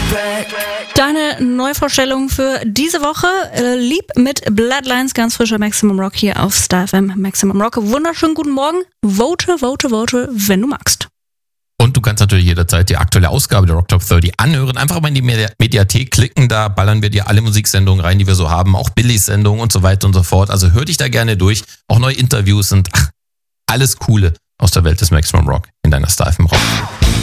Deine Neuvorstellung für diese Woche, Lieb mit Bloodlines, ganz frischer Maximum Rock hier auf Star FM. Maximum Rock, wunderschönen guten Morgen. Vote, wenn du magst. Und du kannst natürlich jederzeit die aktuelle Ausgabe der Rock Top 30 anhören. Einfach mal in die Mediathek klicken, da ballern wir dir alle Musiksendungen rein, die wir so haben, auch Billys Sendungen und so weiter und so fort. Also hör dich da gerne durch, auch neue Interviews und alles Coole aus der Welt des Maximum Rock in deiner Star FM Rock.